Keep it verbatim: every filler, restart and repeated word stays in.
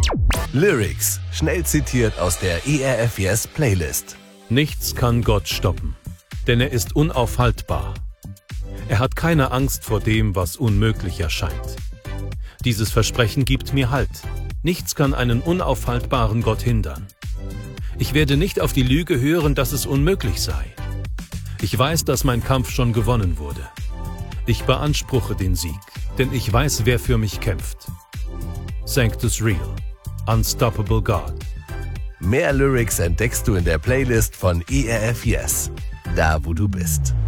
Lyrics, schnell zitiert aus der E R F Yes Playlist. Nichts kann Gott stoppen, denn er ist unaufhaltbar. Er hat keine Angst vor dem, was unmöglich erscheint. Dieses Versprechen gibt mir Halt. Nichts kann einen unaufhaltbaren Gott hindern. Ich werde nicht auf die Lüge hören, dass es unmöglich sei. Ich weiß, dass mein Kampf schon gewonnen wurde. Ich beanspruche den Sieg, denn ich weiß, wer für mich kämpft. Sanctus Real, Unstoppable God. Mehr Lyrics entdeckst du in der Playlist von E R F Yes, da wo du bist.